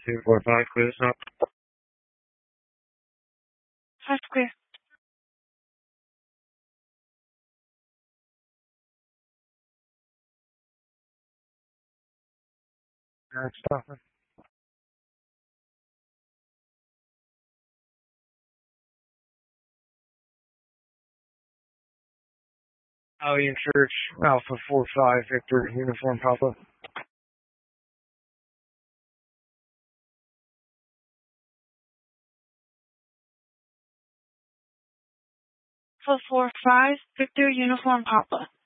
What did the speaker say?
245, clear this up. 5 clear. Alright, stopping. Alien Church, Alpha 45, Victor, Uniform Papa. Alpha 45, Victor, Uniform Papa.